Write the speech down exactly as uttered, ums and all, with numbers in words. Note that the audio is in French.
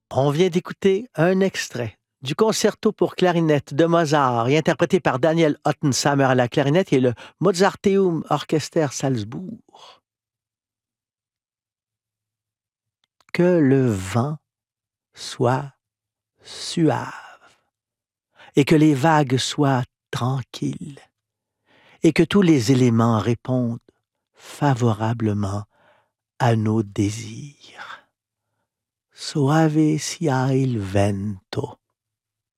On vient d'écouter un extrait du concerto pour clarinette de Mozart, et interprété par Daniel Ottensamer à la clarinette et le Mozarteum Orchester Salzbourg. Que le vent soit suave et que les vagues soient tranquilles et que tous les éléments répondent favorablement à nos désirs. Soave sia il vento.